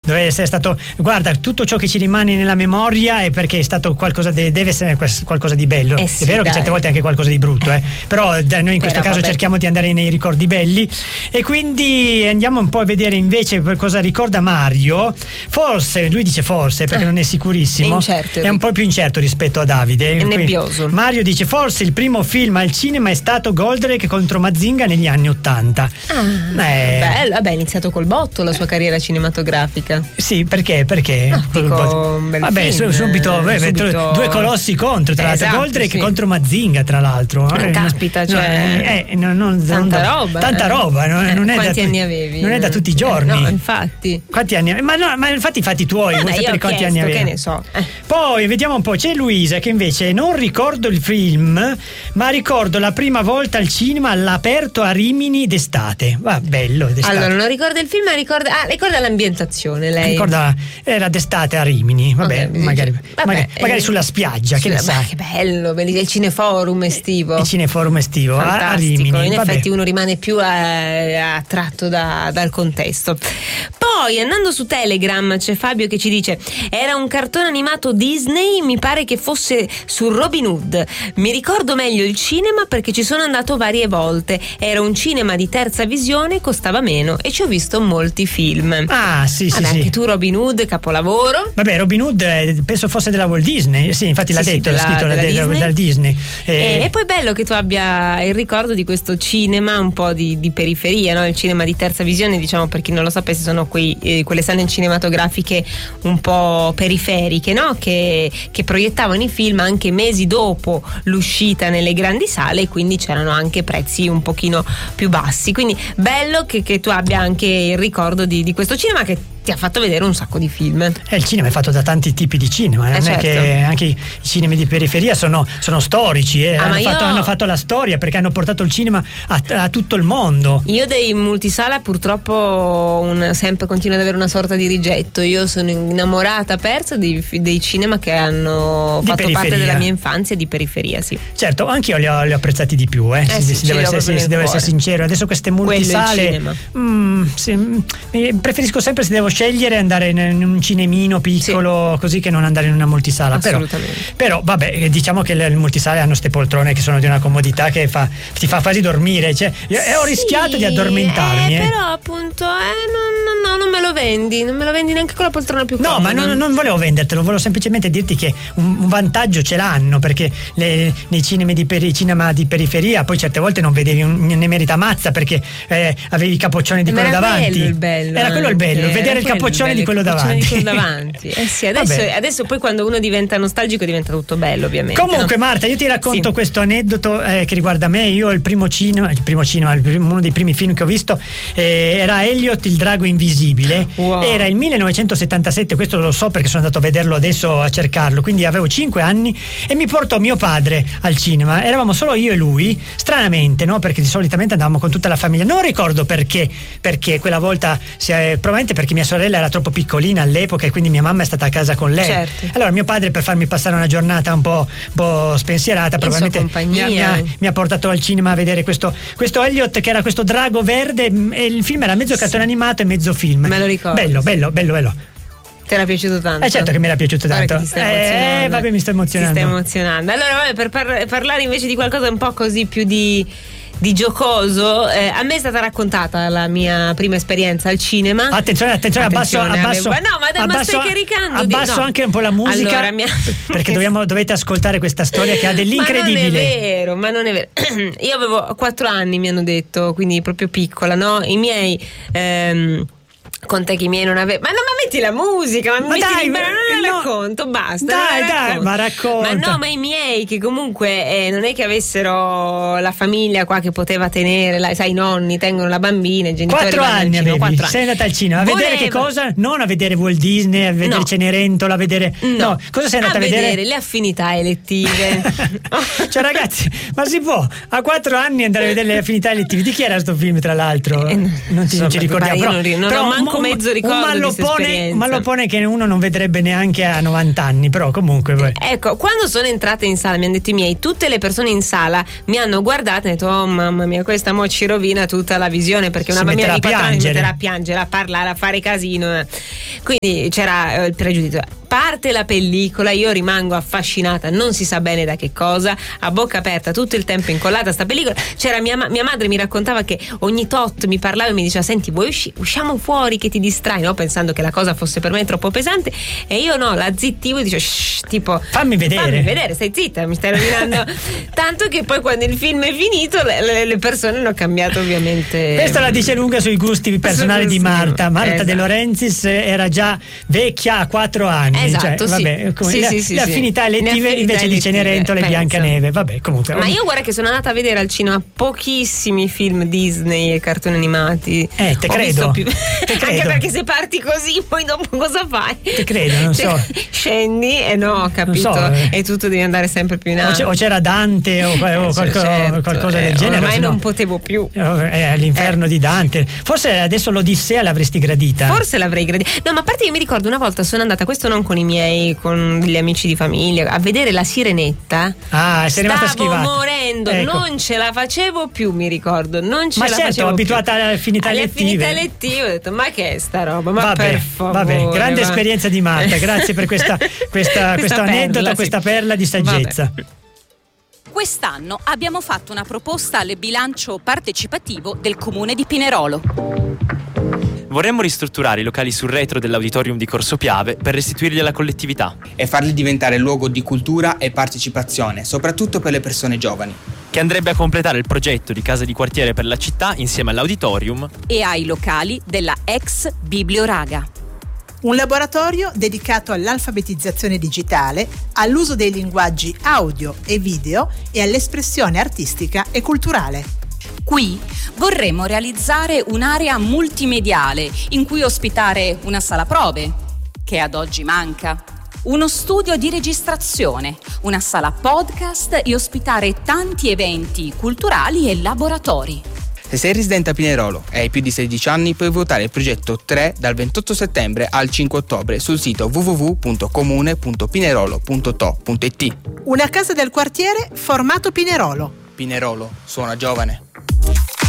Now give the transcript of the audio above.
deve essere stato, guarda, tutto ciò che ci rimane nella memoria è perché è stato qualcosa deve essere qualcosa di bello. Sì, è vero che certe volte è anche qualcosa di brutto, però noi in questo caso cerchiamo di andare nei ricordi belli, e quindi andiamo un po' a vedere invece cosa ricorda Mario. Forse, lui dice forse perché non è sicurissimo, è un po' più incerto rispetto a Davide, è nebbioso. Mario dice forse il primo film al cinema è stato Goldrake contro Mazinga negli anni '80. Bello, vabbè, ha iniziato col botto la sua carriera cinematografica. Sì, perché? Subito due colossi contro, tra l'altro, Goldrake contro Mazinga, tra l'altro. Caspita, tanta roba. Non è quanti anni avevi? Non è da tutti i giorni. No, infatti. Quanti anni? Ma infatti fatti tuoi, vuoi sapere quanti anni avevi? Che ne so. Poi vediamo un po', c'è Luisa che invece non ricordo il film, ma ricordo la prima volta al cinema all'aperto a Rimini d'estate. Bello d'estate. Allora, non ricorda il film, ma ricorda l'ambientazione, lei. Era d'estate a Rimini, magari sulla spiaggia, che ne sai. Che bello, il cineforum estivo. Il cineforum estivo a Rimini. In effetti uno rimane più attratto dal contesto. Poi andando su Telegram c'è Fabio che ci dice: era un cartone animato Disney, mi pare che fosse su Robin Hood. Mi ricordo meglio il cinema perché ci sono andato varie volte. Era un cinema di terza visione, costava meno e ci ho visto molti film. Sì. Anche tu Robin Hood, capolavoro. Robin Hood penso fosse della Walt Disney. Sì, infatti l'ha scritto dal Disney. E poi bello che tu abbia il ricordo di questo cinema un po' di periferia, no? Il cinema di terza visione, diciamo, per chi non lo sapesse, sono quelle sale cinematografiche un po' periferiche, no? Che proiettavano i film anche mesi dopo l'uscita nelle grandi sale, e quindi c'erano anche prezzi un pochino più bassi. Quindi bello che tu abbia anche il ricordo di questo cinema che ti ha fatto vedere un sacco di film. Il cinema è fatto da tanti tipi di cinema, non certo. è che anche i cinema di periferia sono storici, hanno fatto la storia perché hanno portato il cinema a tutto il mondo. Io dei multisala purtroppo sempre continuo ad avere una sorta di rigetto. Io sono innamorata persa dei cinema che hanno fatto parte della mia infanzia di periferia, sì. Certo, anch'io li ho apprezzati di più, si deve essere sincero. Adesso queste multisale preferisco sempre, se devo scegliere, andare in un cinemino piccolo, così, che non andare in una multisala. Però vabbè, diciamo che le multisale hanno ste poltrone che sono di una comodità che ti fa quasi dormire, ho rischiato di addormentarmi. Però appunto non me lo vendi neanche con la poltrona più comoda. No, ma non volevo vendertelo, volevo semplicemente dirti che un vantaggio ce l'hanno, perché nei cinema di periferia poi certe volte non vedevi ne merita mazza, perché avevi i capoccioni di quello davanti. Era quello il bello, vedere il capoccione di quello davanti. Adesso poi quando uno diventa nostalgico diventa tutto bello, ovviamente. Comunque, no? Marta, io ti racconto questo aneddoto che riguarda me. Io uno dei primi film che ho visto era Elliot il drago invisibile. Wow. Era il 1977, questo lo so perché sono andato a vederlo adesso, a cercarlo, quindi avevo 5 anni, e mi portò mio padre al cinema. Eravamo solo io e lui, stranamente, no? Perché solitamente andavamo con tutta la famiglia. Non ricordo perché quella volta, probabilmente perché mia sorella era troppo piccolina all'epoca e quindi mia mamma è stata a casa con lei. Certo. Allora mio padre, per farmi passare una giornata un po' spensierata, probabilmente mi ha portato al cinema a vedere questo Elliot, che era questo drago verde, e il film era mezzo cartone animato e mezzo film. Me lo ricordo. Bello. Ti era piaciuto tanto? Certo che mi era piaciuto tanto. Mi sto emozionando. Ti stai emozionando. Allora, per parlare invece di qualcosa un po' così più di giocoso, a me è stata raccontata la mia prima esperienza al cinema. Attenzione, abbasso stai caricando. Abbasso anche un po' la musica, perché dovete ascoltare questa storia che ha dell'incredibile. Ma non è vero. Io avevo 4 anni, mi hanno detto, quindi proprio piccola, no? I miei con te che i miei non avevano. Ma metti la musica, racconto, basta. Ma racconta. Ma i miei, che comunque non è che avessero la famiglia qua che poteva tenere, sai, i nonni tengono la bambina, i genitori. 4 anni avevi, 4 anni. Sei andata al cinema a vedere che cosa? Non a vedere Walt Disney, a vedere Cenerentola, a vedere. No, cosa sei andata a vedere? Le affinità elettive. Cioè, ragazzi, ma si può a 4 anni andare a vedere le affinità elettive? Di chi era sto film, tra l'altro? Non ci ricordiamo. Non ho manco mezzo ricordo di questa esperienza. esperienza. Ma lo pone che uno non vedrebbe neanche a 90 anni, però comunque. Ecco, quando sono entrata in sala mi hanno detto i miei, tutte le persone in sala mi hanno guardata e hanno detto: oh mamma mia, questa mo ci rovina tutta la visione, perché una bambina di 4 anni si metterà a piangere, a parlare, a fare casino. Quindi c'era il pregiudizio. Parte la pellicola, io rimango affascinata, non si sa bene da che cosa, a bocca aperta tutto il tempo incollata a sta pellicola. C'era mia madre, mi raccontava che ogni tot mi parlava e mi diceva: senti, vuoi usciamo fuori che ti distrai, no? Pensando che la cosa fosse per me troppo pesante, e io no, la zittivo e dicevo tipo fammi vedere, stai zitta, mi stai rovinando. Tanto che poi quando il film è finito le persone hanno cambiato ovviamente. Questa la dice lunga sui gusti personali di Marta De Laurentiis. Era già vecchia a 4 anni. Esatto, cioè, vabbè, sì, le affinità elettive invece di Cenerentola e Biancaneve. Vabbè, comunque. Ma io guarda che sono andata a vedere al cinema pochissimi film Disney e cartoni animati. Te credo. Anche perché se parti così, poi dopo cosa fai? Te credo, non so. Scendi e no, capito? E tutto devi andare sempre più in alto. O c'era Dante o qualcosa del genere. Ormai non potevo più. All'inferno di Dante. Forse adesso l'Odissea l'avresti gradita. Forse l'avrei gradita. No, ma a parte io mi ricordo una volta sono andata, questo non con i miei, con gli amici di famiglia, a vedere La Sirenetta. Sei rimasta schivata. Stavo morendo, ecco. Non ce la facevo più, mi ricordo. Non ce ma la certo, facevo abituata alle affinità lettive. Ho detto: ma che è sta roba? Ma per favore. Vabbè, grande esperienza di Marta, grazie per questo aneddoto, questa perla di saggezza. Vabbè. Quest'anno abbiamo fatto una proposta al bilancio partecipativo del Comune di Pinerolo. Vorremmo ristrutturare i locali sul retro dell'auditorium di Corso Piave per restituirli alla collettività e farli diventare luogo di cultura e partecipazione, soprattutto per le persone giovani. Che andrebbe a completare il progetto di casa di quartiere per la città insieme all'auditorium e ai locali della ex Biblioraga. Un laboratorio dedicato all'alfabetizzazione digitale, all'uso dei linguaggi audio e video e all'espressione artistica e culturale. Qui vorremmo realizzare un'area multimediale in cui ospitare una sala prove, che ad oggi manca, uno studio di registrazione, una sala podcast e ospitare tanti eventi culturali e laboratori. Se sei residente a Pinerolo e hai più di 16 anni, puoi votare il progetto 3 dal 28 settembre al 5 ottobre sul sito www.comune.pinerolo.to.it. Una casa del quartiere formato Pinerolo. Pinerolo suona giovane.